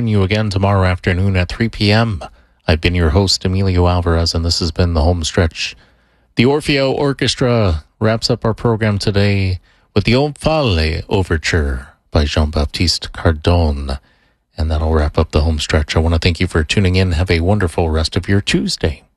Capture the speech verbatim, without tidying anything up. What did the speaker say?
you again tomorrow afternoon at three p.m. I've been your host, Emilio Alvarez, and this has been The Home Stretch. The Orfeo Orchestra wraps up our program today with the Omphale Overture by Jean-Baptiste Cardone. And that'll wrap up The Home Stretch. I want to thank you for tuning in. Have a wonderful rest of your Tuesday.